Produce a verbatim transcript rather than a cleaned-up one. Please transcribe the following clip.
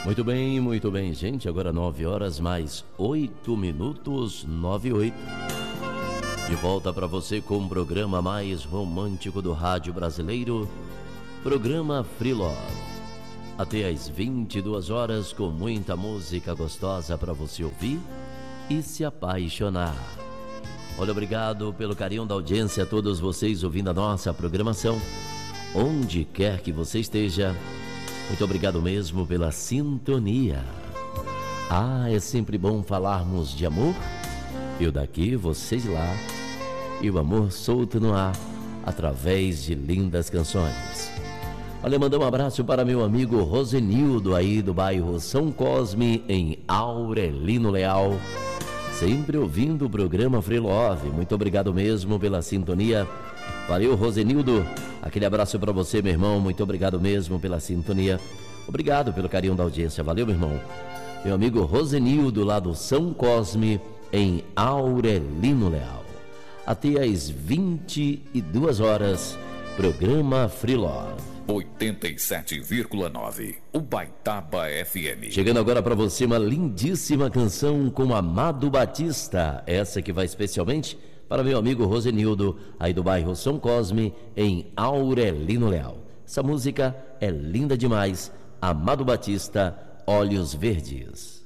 Muito bem, muito bem, gente. Agora nove horas mais oito minutos, nove e oito. De volta para você com o programa mais romântico do rádio brasileiro, programa Free Love. Até às vinte e duas horas com muita música gostosa para você ouvir e se apaixonar. Olha, obrigado pelo carinho da audiência a todos vocês ouvindo a nossa programação, onde quer que você esteja. Muito obrigado mesmo pela sintonia. Ah, é sempre bom falarmos de amor. Eu daqui, vocês lá. E o amor solto no ar, através de lindas canções. Olha, mandar um abraço para meu amigo Rosenildo, aí do bairro São Cosme, em Aurelino Leal. Sempre ouvindo o programa Free Love. Muito obrigado mesmo pela sintonia. Valeu, Rosenildo. Aquele abraço para você, meu irmão. Muito obrigado mesmo pela sintonia. Obrigado pelo carinho da audiência. Valeu, meu irmão. Meu amigo Rosenildo, lá do São Cosme, em Aurelino Leal. Até às vinte e duas horas, programa Free Love. oitenta e sete vírgula nove, Ubaitaba F M. Chegando agora para você uma lindíssima canção com Amado Batista. Essa que vai especialmente para meu amigo Rosenildo, aí do bairro São Cosme, em Aurelino Leal. Essa música é linda demais. Amado Batista, Olhos Verdes.